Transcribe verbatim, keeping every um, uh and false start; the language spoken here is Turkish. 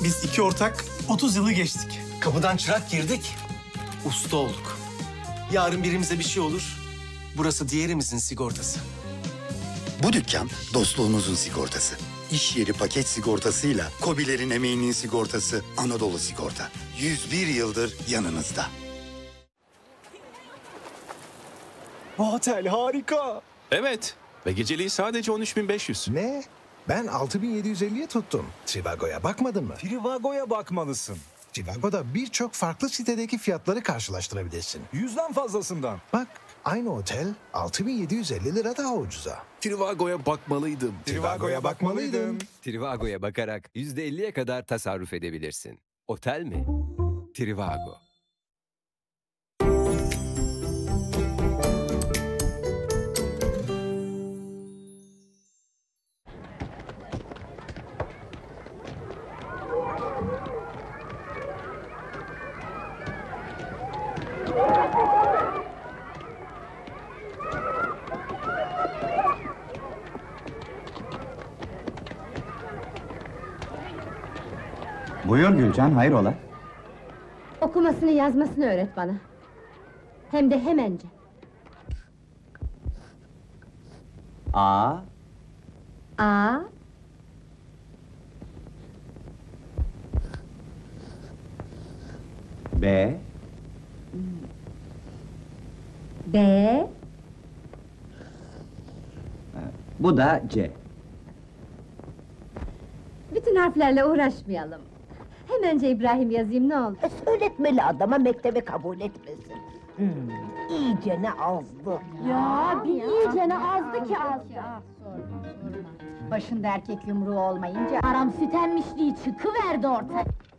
Biz iki ortak otuz yılı geçtik. Kapıdan çırak girdik, usta olduk. Yarın birimize bir şey olur, burası diğerimizin sigortası. Bu dükkan dostluğunuzun sigortası. İş yeri paket sigortasıyla KOBİ'lerin emeğinin sigortası Anadolu Sigorta. yüz bir yıldır yanınızda. Bu otel harika. Evet ve geceliği sadece on üç bin beş yüz. Ne? Ben altı bin yedi yüz elliye tuttum. Trivago'ya bakmadın mı? Trivago'ya bakmalısın. Trivago'da birçok farklı sitedeki fiyatları karşılaştırabilirsin. Yüzden fazlasından. Bak, aynı otel altı bin yedi yüz elli lira daha ucuza. Trivago'ya bakmalıydım. Trivago'ya bakmalıydın. Trivago'ya bakarak yüzde elliye kadar tasarruf edebilirsin. Otel mi? Trivago. Buyur Gülcan, hayrola? Okumasını yazmasını öğret bana. Hem de hemence. A, A, B, B, bu da C. bütün harflerle uğraşmayalım. Hemence İbrahim yazayım, ne olur. E, söyletmeli adama mektebe kabul etmesin. Hmm, iyicene azdı. Ya, bir iyicene azdı ki azdı. Başında erkek yumruğu olmayınca... Haram süt emmişliği çıkıverdi ortaya.